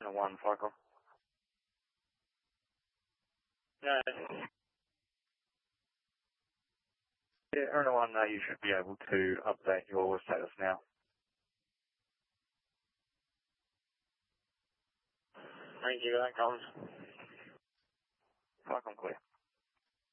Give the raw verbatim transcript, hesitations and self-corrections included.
Earner one, Falcon. Yeah, yeah, Earner one, uh, you should be able to update your status now. Thank you, that comes. Falcon clear.